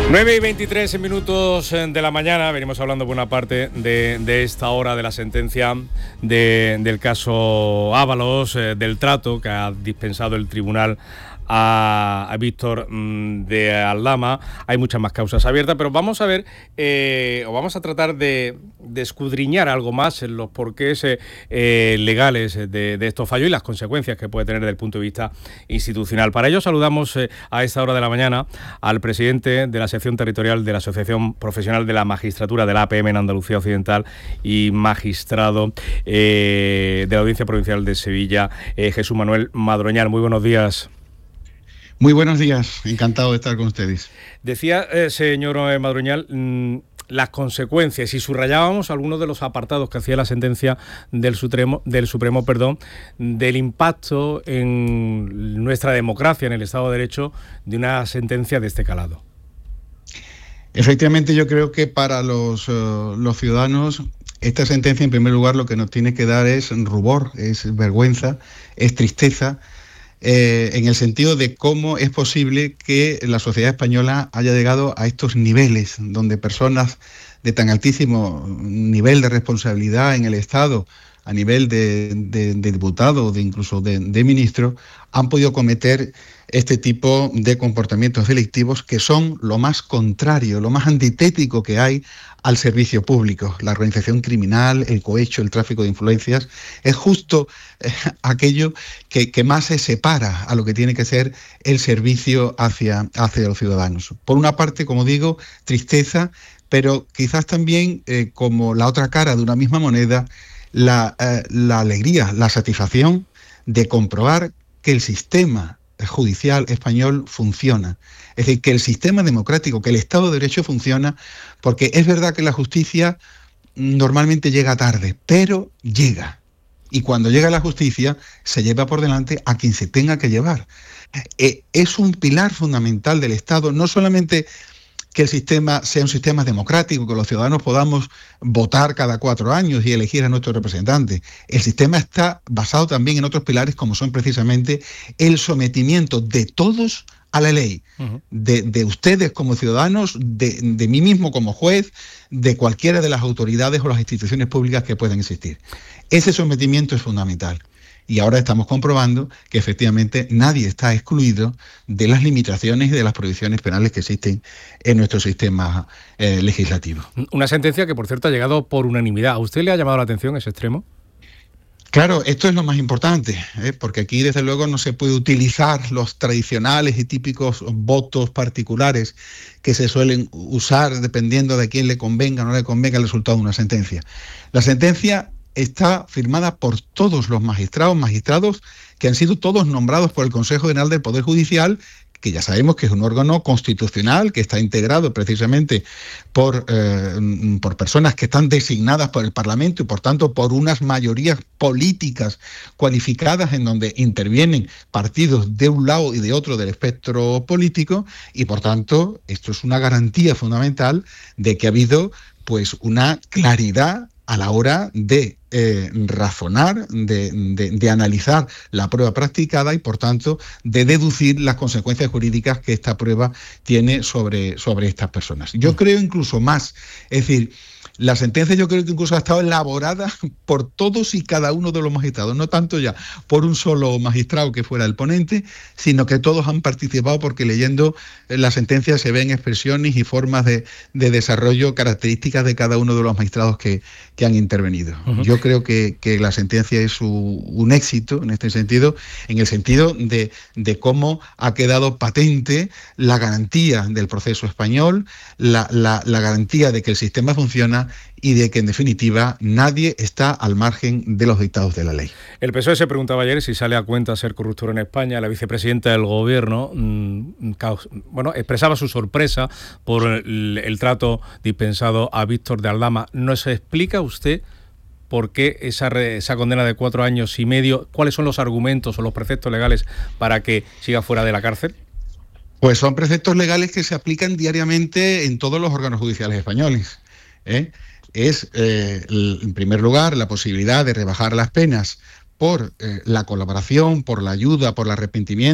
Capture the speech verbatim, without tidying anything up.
nueve y veintitrés minutos de la mañana, venimos hablando buena parte de, de esta hora de la sentencia de, del caso Ábalos, eh, del trato que ha dispensado el tribunal a, a Víctor mmm, de Aldama. Hay muchas más causas abiertas, pero vamos a ver, eh, o vamos a tratar de, de escudriñar algo más en los porqués eh, eh, legales de, de estos fallos y las consecuencias que puede tener desde el punto de vista institucional. Para ello saludamos eh, a esta hora de la mañana al presidente de la sección territorial de la Asociación Profesional de la Magistratura de la A P M en Andalucía Occidental y magistrado eh, de la Audiencia Provincial de Sevilla, eh, Jesús Manuel Madroñal. Muy buenos días. Muy buenos días, encantado de estar con ustedes. Decía, eh, señor Madroñal, mmm, las consecuencias, y subrayábamos algunos de los apartados que hacía la sentencia del Supremo, del Supremo, perdón, del impacto en nuestra democracia, en el Estado de Derecho, de una sentencia de este calado. Efectivamente, yo creo que para los, uh, los ciudadanos esta sentencia, en primer lugar, lo que nos tiene que dar es rubor, es vergüenza, es tristeza, Eh, en el sentido de cómo es posible que la sociedad española haya llegado a estos niveles, donde personas de tan altísimo nivel de responsabilidad en el Estado, a nivel de, de, de diputado, de incluso de, de ministro, han podido cometer este tipo de comportamientos delictivos que son lo más contrario, lo más antitético que hay al servicio público. La organización criminal, el cohecho, el tráfico de influencias, es justo eh, aquello que, que más se separa a lo que tiene que ser el servicio hacia, hacia los ciudadanos. Por una parte, como digo, tristeza, pero quizás también eh, como la otra cara de una misma moneda, la, eh, la alegría, la satisfacción de comprobar que el sistema judicial español funciona. Es decir, que el sistema democrático, que el Estado de Derecho funciona, porque es verdad que la justicia normalmente llega tarde, pero llega. Y cuando llega la justicia, se lleva por delante a quien se tenga que llevar. Eh, es un pilar fundamental del Estado, no solamente que el sistema sea un sistema democrático, que los ciudadanos podamos votar cada cuatro años y elegir a nuestros representantes. El sistema está basado también en otros pilares, como son precisamente el sometimiento de todos a la ley, uh-huh. de, de ustedes como ciudadanos, de, de mí mismo como juez, de cualquiera de las autoridades o las instituciones públicas que puedan existir. Ese sometimiento es fundamental. Y ahora estamos comprobando que efectivamente nadie está excluido de las limitaciones y de las prohibiciones penales que existen en nuestro sistema eh, legislativo. Una sentencia que, por cierto, ha llegado por unanimidad. ¿A usted le ha llamado la atención ese extremo? Claro, esto es lo más importante, ¿eh? porque aquí desde luego no se puede utilizar los tradicionales y típicos votos particulares que se suelen usar dependiendo de quién le convenga o no le convenga el resultado de una sentencia. La sentencia está firmada por todos los magistrados, magistrados que han sido todos nombrados por el Consejo General del Poder Judicial, que ya sabemos que es un órgano constitucional, que está integrado precisamente por, eh, por personas que están designadas por el Parlamento y por tanto por unas mayorías políticas cualificadas en donde intervienen partidos de un lado y de otro del espectro político, y por tanto esto es una garantía fundamental de que ha habido pues una claridad a la hora de eh, razonar, de, de, de analizar la prueba practicada y, por tanto, de deducir las consecuencias jurídicas que esta prueba tiene sobre, sobre estas personas. Yo creo incluso más, es decir, la sentencia yo creo que incluso ha estado elaborada por todos y cada uno de los magistrados, no tanto ya por un solo magistrado que fuera el ponente, sino que todos han participado porque leyendo la sentencia se ven expresiones y formas de, de desarrollo características de cada uno de los magistrados que, que han intervenido. Uh-huh. Yo creo que, que la sentencia es un, un éxito en este sentido, en el sentido de, de cómo ha quedado patente la garantía del proceso español, la, la, la garantía de que el sistema funciona y de que, en definitiva, nadie está al margen de los dictados de la ley. El P S O E se preguntaba ayer si sale a cuenta ser corruptor en España. La vicepresidenta del Gobierno mmm, caos, bueno, expresaba su sorpresa por el, el trato dispensado a Víctor de Aldama. ¿Nos explica usted por qué esa, esa condena de cuatro años y medio? ¿Cuáles son los argumentos o los preceptos legales para que siga fuera de la cárcel? Pues son preceptos legales que se aplican diariamente en todos los órganos judiciales españoles. ¿Eh? Es, eh, el, en primer lugar, la posibilidad de rebajar las penas por eh, la colaboración, por la ayuda, por el arrepentimiento